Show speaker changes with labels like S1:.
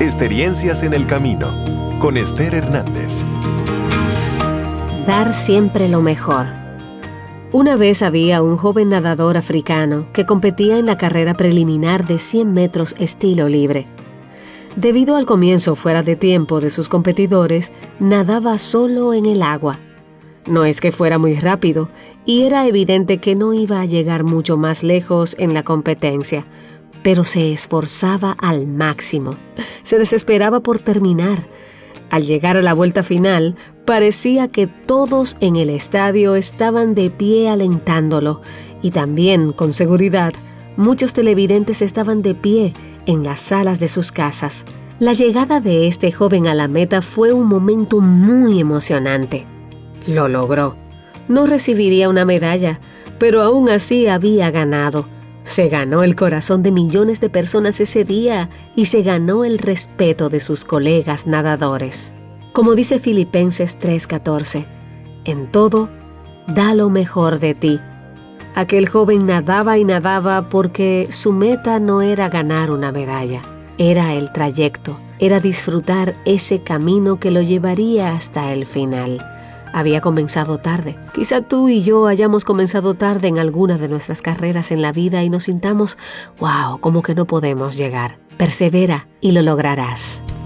S1: Experiencias en el camino, con Esther Hernández.
S2: Dar siempre lo mejor. Una vez había un joven nadador africano que competía en la carrera preliminar de 100 metros estilo libre. Debido al comienzo fuera de tiempo de sus competidores, nadaba solo en el agua. No es que fuera muy rápido, y era evidente que no iba a llegar mucho más lejos en la competencia, pero se esforzaba al máximo. Se desesperaba por terminar. Al llegar a la vuelta final, parecía que todos en el estadio estaban de pie alentándolo, y también, con seguridad, muchos televidentes estaban de pie en las salas de sus casas. La llegada de este joven a la meta fue un momento muy emocionante. Lo logró. No recibiría una medalla, pero aún así había ganado. Se ganó el corazón de millones de personas ese día y se ganó el respeto de sus colegas nadadores. Como dice Filipenses 3:14, en todo, da lo mejor de ti. Aquel joven nadaba y nadaba porque su meta no era ganar una medalla, era el trayecto, era disfrutar ese camino que lo llevaría hasta el final. Había comenzado tarde. Quizá tú y yo hayamos comenzado tarde en alguna de nuestras carreras en la vida y nos sintamos, wow, como que no podemos llegar. Persevera y lo lograrás.